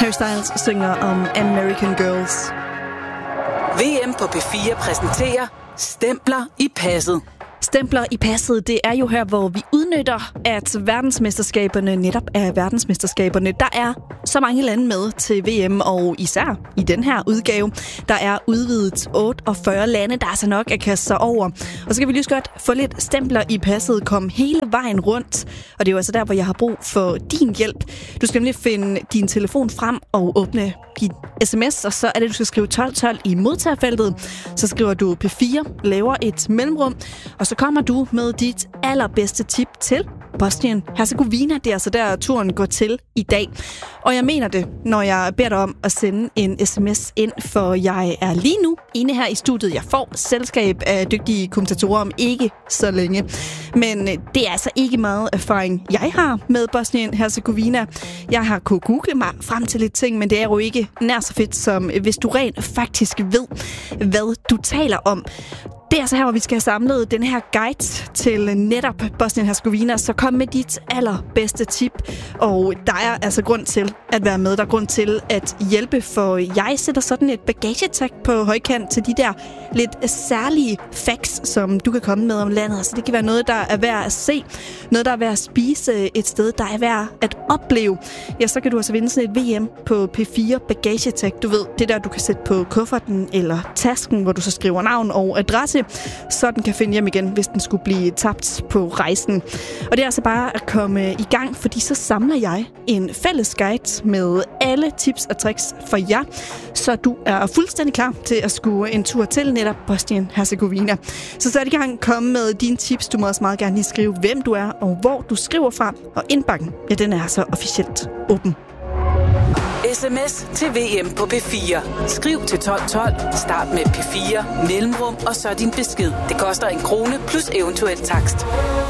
Harry Styles synger om American Girls. VM på P4 præsenterer Stempler i passet. Stempler i passet, det er jo her, hvor vi udnytter, at verdensmesterskaberne netop er verdensmesterskaberne. Der er så mange lande med til VM, og især i den her udgave, der er udvidet 48 lande, der er så nok at kaste sig over. Og så kan vi lige så godt få lidt stempler i passet, komme hele vejen rundt. Og det er jo altså der, hvor jeg har brug for din hjælp. Du skal nemlig finde din telefon frem og åbne din sms, og så er det, du skal skrive 1212 i modtagerfeltet. Så skriver du P4, laver et mellemrum, og så kommer du med dit allerbedste tip til Bosnien-Hercegovina. Det er altså der, turen går til i dag. Og jeg mener det, når jeg beder dig om at sende en sms ind, for jeg er lige nu inde her i studiet. Jeg får selskab af dygtige kommentatorer om ikke så længe. Men det er altså ikke meget erfaring, jeg har med Bosnien-Hercegovina. Jeg har kunnet google mig frem til lidt ting, men det er jo ikke nær så fedt, som hvis du rent faktisk ved, hvad du taler om. Det er altså her, hvor vi skal have samlet den her guide til netop Bosnien-Hercegovina. Så kom med dit allerbedste tip. Og der er altså grund til at være med. Der er grund til at hjælpe, for jeg sætter sådan et bagagetag på højkant til de der lidt særlige facts, som du kan komme med om landet. Så det kan være noget, der er værd at se. Noget, der er værd at spise et sted, der er værd at opleve. Ja, så kan du altså vinde sådan et VM på P4 bagagetag. Du ved, det der, du kan sætte på kufferten eller tasken, hvor du så skriver navn og adresse, så den kan finde hjem igen, hvis den skulle blive tabt på rejsen. Og det er altså bare at komme i gang, fordi så samler jeg en fælles guide med alle tips og tricks for jer, så du er fuldstændig klar til at skue en tur til netop Bosnien-Hercegovina. Så sæt i gang, kom med dine tips. Du må også meget gerne lige skrive, hvem du er og hvor du skriver fra. Og indbakken, ja, den er altså officielt åben. SMS til VM på P4. Skriv til 1212, start med P4, mellemrum og så din besked. Det koster 1 krone plus eventuel takst.